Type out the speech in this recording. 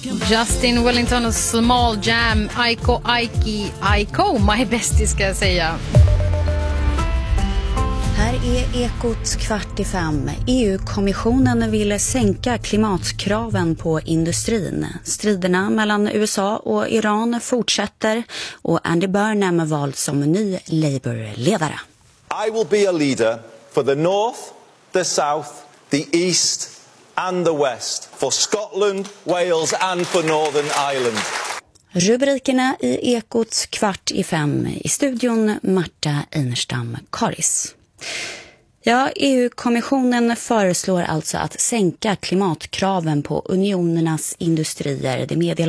Justin Wellington och Small Jam, Aiko, my bestie ska jag säga. Här är Ekot 4:45. EU-kommissionen vill sänka klimatkraven på industrin. Striderna mellan USA och Iran fortsätter och Andy Burnham valts som ny Labour-ledare. I will be a leader for the North, the South, the East and the West, for Scotland, Wales and for Northern Ireland. Rubrikerna i Ekot 4:45. I studion Marta Einerstam Karis. Ja, EU-kommissionen föreslår alltså att sänka klimatkraven på unionernas industrier. Det meddelar